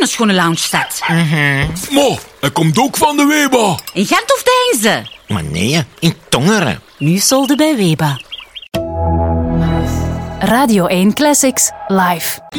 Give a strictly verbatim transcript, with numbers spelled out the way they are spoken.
een schone lounge staat. Maar, hij komt ook van de Weba. In Gent of Deinze? Maar nee, in Tongeren. Nu solde bij Weba. Radio één Classics live.